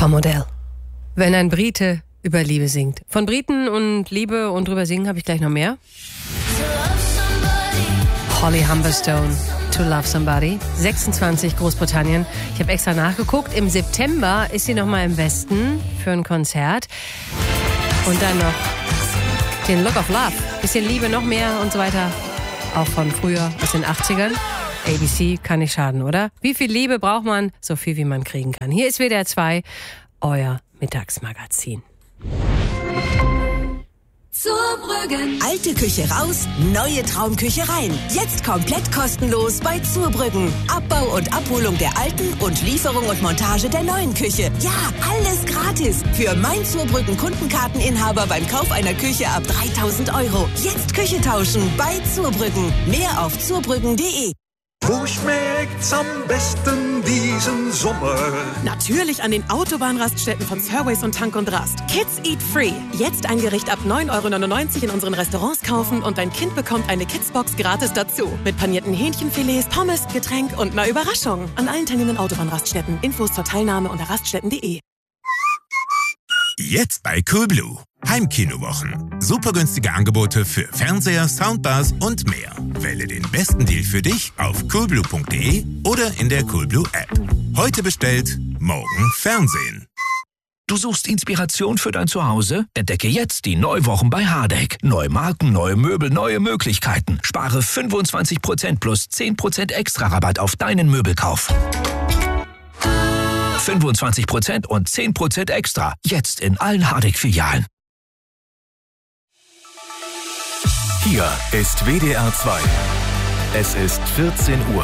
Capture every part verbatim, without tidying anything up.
Supermodell. Wenn ein Brite über Liebe singt. Von Briten und Liebe und drüber singen habe ich gleich noch mehr. Holly Humberstone, To Love Somebody. sechsundzwanzig, Großbritannien. Ich habe extra nachgeguckt. Im September ist sie noch mal im Westen für ein Konzert. Und dann noch den Look of Love. Bisschen Liebe, noch mehr und so weiter. Auch von früher, aus den achtzigern. A B C kann nicht schaden, oder? Wie viel Liebe braucht man? So viel, wie man kriegen kann. Hier ist W D R zwei, euer Mittagsmagazin. Zurbrüggen. Alte Küche raus, neue Traumküche rein. Jetzt komplett kostenlos bei Zurbrüggen. Abbau und Abholung der alten und Lieferung und Montage der neuen Küche. Ja, alles gratis. Für mein Zurbrüggen Kundenkarteninhaber beim Kauf einer Küche ab dreitausend Euro. Jetzt Küche tauschen bei Zurbrüggen. Mehr auf zurbrüggen punkt de. Wo schmeckt's am besten diesen Sommer? Natürlich an den Autobahnraststätten von Surways und Tank und Rast. Kids Eat Free. Jetzt ein Gericht ab neun Euro neunundneunzig in unseren Restaurants kaufen und dein Kind bekommt eine Kidsbox gratis dazu. Mit panierten Hähnchenfilets, Pommes, Getränk und einer Überraschung. An allen teilnehmenden Autobahnraststätten. Infos zur Teilnahme unter raststätten punkt de. Jetzt bei Coolblue. Heimkinowochen. Super günstige Angebote für Fernseher, Soundbars und mehr. Wähle den besten Deal für dich auf coolblue punkt de oder in der Coolblue App. Heute bestellt, morgen Fernsehen. Du suchst Inspiration für dein Zuhause? Entdecke jetzt die Neuwochen bei Hardegg. Neue Marken, neue Möbel, neue Möglichkeiten. Spare fünfundzwanzig Prozent plus zehn Prozent extra Rabatt auf deinen Möbelkauf. fünfundzwanzig Prozent und zehn Prozent extra. Jetzt in allen Hardegg-Filialen. Hier ist W D R zwei. Es ist vierzehn Uhr.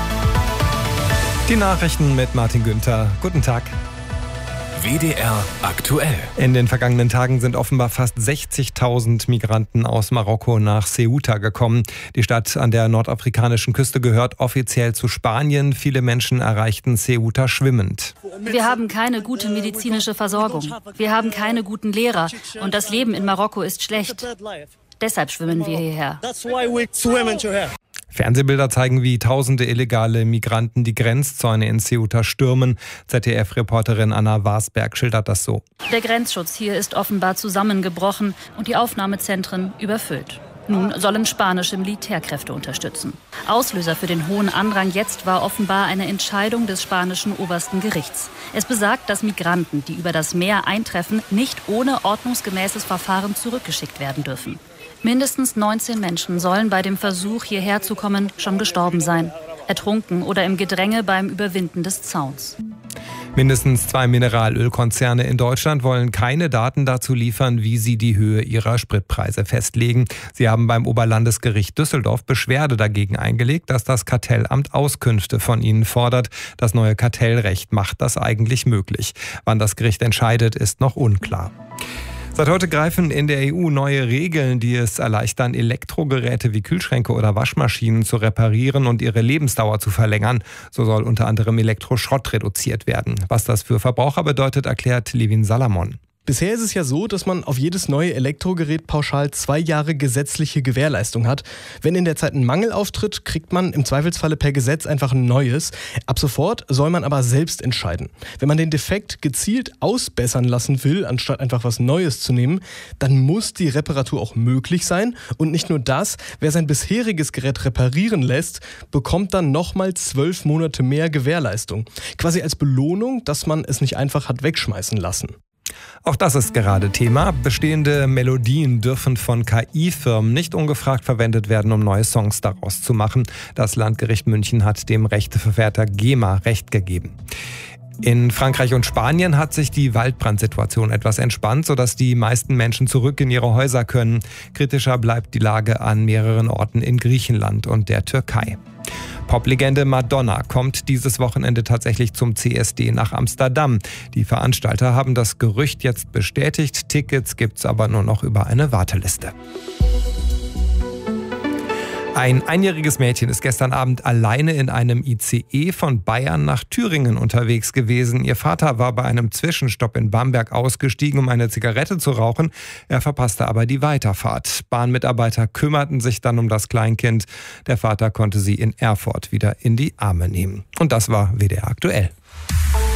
Die Nachrichten mit Martin Günther. Guten Tag. W D R aktuell. In den vergangenen Tagen sind offenbar fast sechzigtausend Migranten aus Marokko nach Ceuta gekommen. Die Stadt an der nordafrikanischen Küste gehört offiziell zu Spanien. Viele Menschen erreichten Ceuta schwimmend. Wir haben keine gute medizinische Versorgung. Wir haben keine guten Lehrer. Und das Leben in Marokko ist schlecht. Deshalb schwimmen wir hierher. Fernsehbilder zeigen, wie tausende illegale Migranten die Grenzzäune in Ceuta stürmen. Z D F-Reporterin Anna Wasberg schildert das so. Der Grenzschutz hier ist offenbar zusammengebrochen und die Aufnahmezentren überfüllt. Nun sollen spanische Militärkräfte unterstützen. Auslöser für den hohen Andrang jetzt war offenbar eine Entscheidung des spanischen obersten Gerichts. Es besagt, dass Migranten, die über das Meer eintreffen, nicht ohne ordnungsgemäßes Verfahren zurückgeschickt werden dürfen. Mindestens neunzehn Menschen sollen bei dem Versuch, hierher zu kommen, schon gestorben sein. Ertrunken oder im Gedränge beim Überwinden des Zauns. Mindestens zwei Mineralölkonzerne in Deutschland wollen keine Daten dazu liefern, wie sie die Höhe ihrer Spritpreise festlegen. Sie haben beim Oberlandesgericht Düsseldorf Beschwerde dagegen eingelegt, dass das Kartellamt Auskünfte von ihnen fordert. Das neue Kartellrecht macht das eigentlich möglich. Wann das Gericht entscheidet, ist noch unklar. Seit heute greifen in der E U neue Regeln, die es erleichtern, Elektrogeräte wie Kühlschränke oder Waschmaschinen zu reparieren und ihre Lebensdauer zu verlängern. So soll unter anderem Elektroschrott reduziert werden. Was das für Verbraucher bedeutet, erklärt Levin Salamon. Bisher ist es ja so, dass man auf jedes neue Elektrogerät pauschal zwei Jahre gesetzliche Gewährleistung hat. Wenn in der Zeit ein Mangel auftritt, kriegt man im Zweifelsfalle per Gesetz einfach ein neues. Ab sofort soll man aber selbst entscheiden. Wenn man den Defekt gezielt ausbessern lassen will, anstatt einfach was Neues zu nehmen, dann muss die Reparatur auch möglich sein. Und nicht nur das, wer sein bisheriges Gerät reparieren lässt, bekommt dann nochmal zwölf Monate mehr Gewährleistung. Quasi als Belohnung, dass man es nicht einfach hat wegschmeißen lassen. Auch das ist gerade Thema. Bestehende Melodien dürfen von K I-Firmen nicht ungefragt verwendet werden, um neue Songs daraus zu machen. Das Landgericht München hat dem Rechteverwerter GEMA Recht gegeben. In Frankreich und Spanien hat sich die Waldbrandsituation etwas entspannt, sodass die meisten Menschen zurück in ihre Häuser können. Kritischer bleibt die Lage an mehreren Orten in Griechenland und der Türkei. Poplegende Madonna kommt dieses Wochenende tatsächlich zum C S D nach Amsterdam. Die Veranstalter haben das Gerücht jetzt bestätigt. Tickets gibt's aber nur noch über eine Warteliste. Ein einjähriges Mädchen ist gestern Abend alleine in einem I C E von Bayern nach Thüringen unterwegs gewesen. Ihr Vater war bei einem Zwischenstopp in Bamberg ausgestiegen, um eine Zigarette zu rauchen. Er verpasste aber die Weiterfahrt. Bahnmitarbeiter kümmerten sich dann um das Kleinkind. Der Vater konnte sie in Erfurt wieder in die Arme nehmen. Und das war W D R aktuell.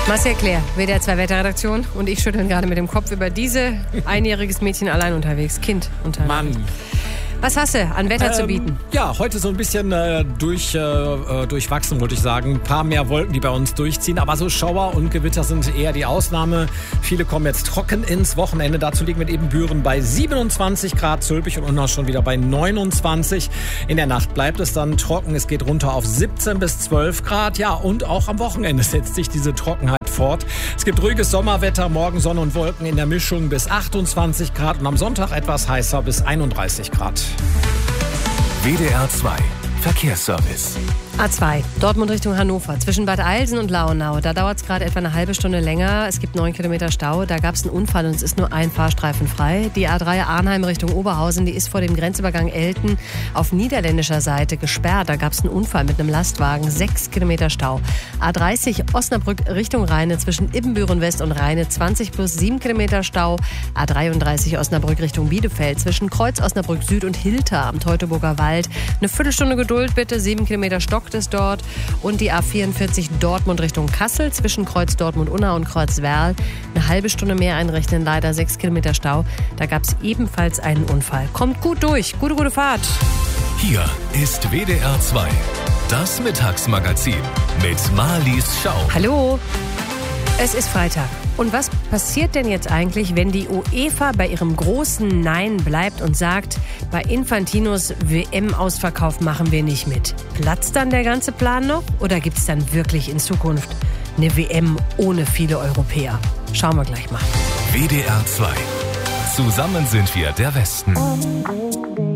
Marcel Claire, W D R zwei Wetterredaktion, und ich schütteln gerade mit dem Kopf über diese einjähriges Mädchen allein unterwegs, Kind unterwegs. Mann. Was hast du an Wetter ähm, zu bieten? Ja, heute so ein bisschen äh, durch, äh, durchwachsen, würde ich sagen. Ein paar mehr Wolken, die bei uns durchziehen. Aber so Schauer und Gewitter sind eher die Ausnahme. Viele kommen jetzt trocken ins Wochenende. Dazu liegen wir eben Büren bei siebenundzwanzig Grad, Zülpich und Unna schon wieder bei neunundzwanzig. In der Nacht bleibt es dann trocken. Es geht runter auf siebzehn bis zwölf Grad. Ja, und auch am Wochenende setzt sich diese Trockenheit fort. Es gibt ruhiges Sommerwetter, morgen Sonne und Wolken in der Mischung bis achtundzwanzig Grad und am Sonntag etwas heißer bis einunddreißig Grad. W D R zwei Verkehrsservice. A zwei, Dortmund Richtung Hannover, zwischen Bad Eilsen und Launau. Da dauert es gerade etwa eine halbe Stunde länger. Es gibt neun Kilometer Stau. Da gab es einen Unfall und es ist nur ein Fahrstreifen frei. Die A drei Arnheim Richtung Oberhausen, die ist vor dem Grenzübergang Elten auf niederländischer Seite gesperrt. Da gab es einen Unfall mit einem Lastwagen. Sechs Kilometer Stau. A dreißig Osnabrück Richtung Rheine, zwischen Ibbenbüren West und Rheine, zwanzig plus sieben Kilometer Stau. A dreiunddreißig Osnabrück Richtung Bielefeld, zwischen Kreuz Osnabrück Süd und Hilter am Teutoburger Wald. Eine Viertelstunde Geduld bitte, sieben Kilometer Stock ist dort. Und die A vierundvierzig Dortmund Richtung Kassel, zwischen Kreuz Dortmund-Unna und Kreuz Werl. Eine halbe Stunde mehr einrechnen, leider sechs Kilometer Stau. Da gab es ebenfalls einen Unfall. Kommt gut durch, gute, gute Fahrt. Hier ist W D R zwei, das Mittagsmagazin mit Marlies Schau. Hallo, es ist Freitag. Und was passiert denn jetzt eigentlich, wenn die UEFA bei ihrem großen Nein bleibt und sagt, bei Infantinos W M-Ausverkauf machen wir nicht mit? Platzt dann der ganze Plan noch oder gibt es dann wirklich in Zukunft eine W M ohne viele Europäer? Schauen wir gleich mal. W D R zwei. Zusammen sind wir der Westen.